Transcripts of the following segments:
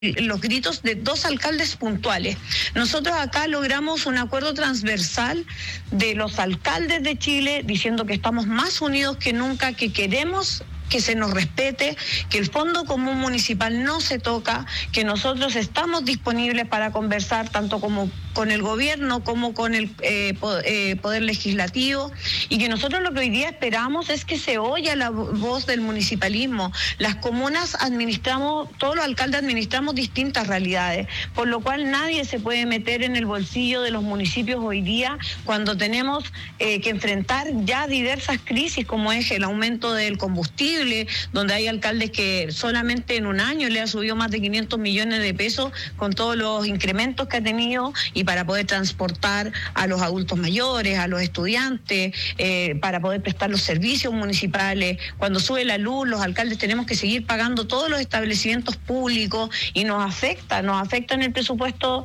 los gritos de dos alcaldes puntuales. Nosotros acá logramos un acuerdo transversal de los alcaldes de Chile diciendo que estamos más unidos que nunca, que queremos que se nos respete, que el Fondo Común Municipal no se toca, que nosotros estamos disponibles para conversar tanto como con el gobierno como con el Poder Legislativo, y que nosotros lo que hoy día esperamos es que se oiga la voz del municipalismo. Las comunas administramos, todos los alcaldes administramos distintas realidades, por lo cual nadie se puede meter en el bolsillo de los municipios hoy día cuando tenemos que enfrentar ya diversas crisis como es el aumento del combustible, donde hay alcaldes que solamente en un año le ha subido más de 500 millones de pesos con todos los incrementos que ha tenido, y para poder transportar a los adultos mayores, a los estudiantes, para poder prestar los servicios municipales. Cuando sube la luz, los alcaldes tenemos que seguir pagando todos los establecimientos públicos y nos afecta en el presupuesto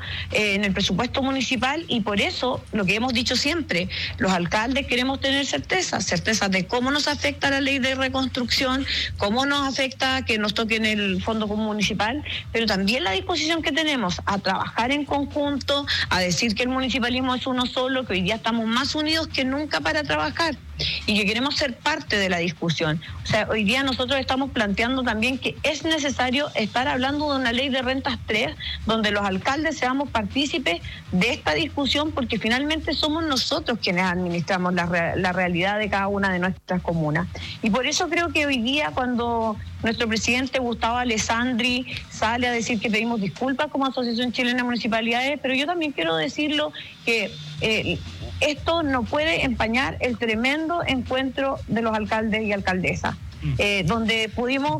municipal, y por eso lo que hemos dicho siempre, los alcaldes queremos tener certezas de cómo nos afecta la ley de reconstrucción, cómo nos afecta que nos toque en el Fondo Común Municipal, pero también la disposición que tenemos a trabajar en conjunto, a decir que el municipalismo es uno solo, que hoy día estamos más unidos que nunca para trabajar y que queremos ser parte de la discusión. O sea, hoy día nosotros estamos planteando también que es necesario estar hablando de una ley de rentas 3, donde los alcaldes seamos partícipes de esta discusión, porque finalmente somos nosotros quienes administramos la realidad de cada una de nuestras comunas. Y por eso creo que hoy día, cuando nuestro presidente Gustavo Alessandri sale a decir que pedimos disculpas como Asociación Chilena de Municipalidades, pero yo también quiero decirlo que esto no puede empañar el tremendo encuentro de los alcaldes y alcaldesas, donde pudimos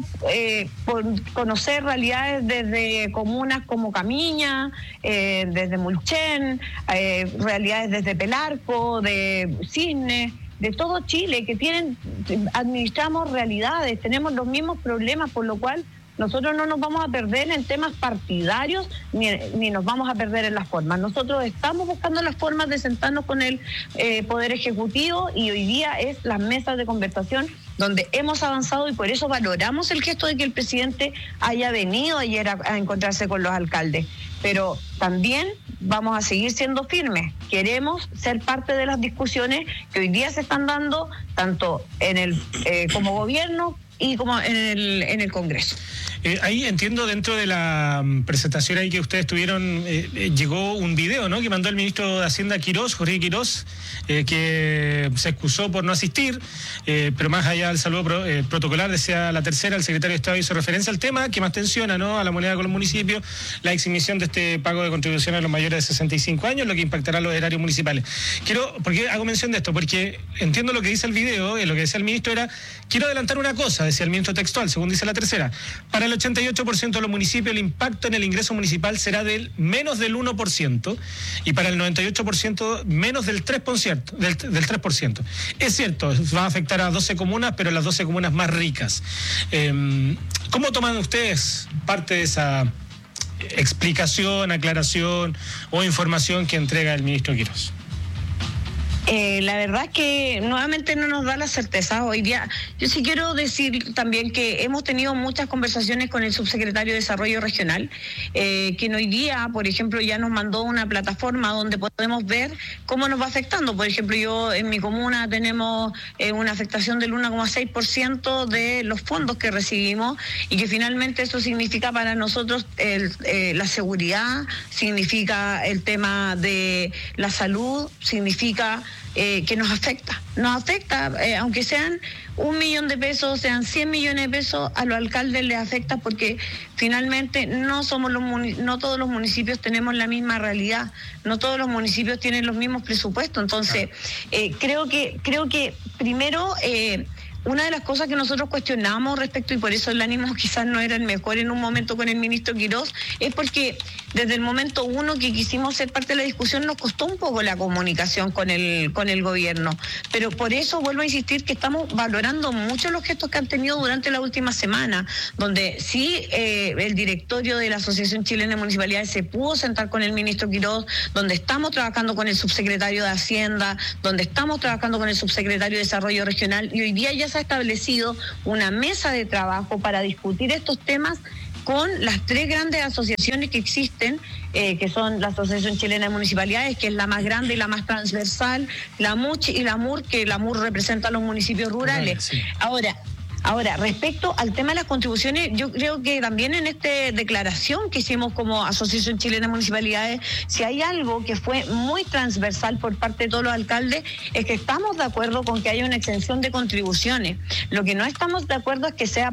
conocer realidades desde comunas como Camiña, desde Mulchen, realidades desde Pelarco, de Cisne, de todo Chile, que administramos realidades, tenemos los mismos problemas, por lo cual nosotros no nos vamos a perder en temas partidarios ni nos vamos a perder en las formas. Nosotros estamos buscando las formas de sentarnos con el Poder Ejecutivo, y hoy día es las mesas de conversación donde hemos avanzado, y por eso valoramos el gesto de que el presidente haya venido ayer a encontrarse con los alcaldes. Pero también vamos a seguir siendo firmes. Queremos ser parte de las discusiones que hoy día se están dando tanto en como gobierno y como en el Congreso. Ahí entiendo, dentro de la presentación ahí que ustedes tuvieron, llegó un video, ¿no?, que mandó el ministro de Hacienda Jorge Quirós, que se excusó por no asistir, pero más allá del saludo protocolar, decía la tercera, el secretario de Estado hizo referencia al tema que más tensiona, ¿no?, a la moneda con los municipios, la exhibición de este pago de contribución a los mayores de 65 años, lo que impactará a los erarios municipales. ¿Por qué hago mención de esto? Porque entiendo lo que dice el video, lo que decía el ministro era: quiero adelantar una cosa, decía el ministro textual, según dice la tercera, para el 88% de los municipios el impacto en el ingreso municipal será del menos del 1%, y para el 98% menos del 3%. Es cierto, va a afectar a 12 comunas, pero las 12 comunas más ricas. ¿Cómo toman ustedes parte de esa explicación, aclaración o información que entrega el ministro Quirós? La verdad es que nuevamente no nos da la certeza. Hoy día yo sí quiero decir también que hemos tenido muchas conversaciones con el subsecretario de Desarrollo Regional, quien hoy día, por ejemplo, ya nos mandó una plataforma donde podemos ver cómo nos va afectando. Por ejemplo, yo en mi comuna tenemos una afectación del 1,6% de los fondos que recibimos, y que finalmente eso significa para nosotros la seguridad, significa el tema de la salud, significa que nos afecta, aunque sean 1 millón de pesos, sean 100 millones de pesos, a los alcaldes les afecta, porque finalmente no todos los municipios tenemos la misma realidad, no todos los municipios tienen los mismos presupuestos. Entonces, creo que primero, una de las cosas que nosotros cuestionamos respecto, y por eso el ánimo quizás no era el mejor en un momento con el ministro Quirós, es porque desde el momento uno que quisimos ser parte de la discusión nos costó un poco la comunicación con el gobierno. Pero por eso vuelvo a insistir que estamos valorando mucho los gestos que han tenido durante la última semana, donde sí el directorio de la Asociación Chilena de Municipalidades se pudo sentar con el ministro Quirós, donde estamos trabajando con el subsecretario de Hacienda, donde estamos trabajando con el subsecretario de Desarrollo Regional, y hoy día ya se ha establecido una mesa de trabajo para discutir estos temas con las tres grandes asociaciones que existen, que son la Asociación Chilena de Municipalidades, que es la más grande y la más transversal, la MUCH y la MUR, que la MUR representa a los municipios rurales. Sí. Ahora, respecto al tema de las contribuciones, yo creo que también en esta declaración que hicimos como Asociación Chilena de Municipalidades, si hay algo que fue muy transversal por parte de todos los alcaldes, es que estamos de acuerdo con que haya una exención de contribuciones. Lo que no estamos de acuerdo es que sea